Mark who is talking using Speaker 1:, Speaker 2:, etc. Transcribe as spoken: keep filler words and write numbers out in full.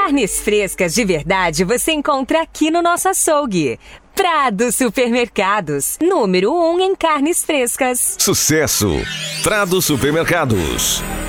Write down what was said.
Speaker 1: Carnes frescas de verdade você encontra aqui no nosso açougue. Prado Supermercados, número um em carnes frescas.
Speaker 2: Sucesso! Prado Supermercados.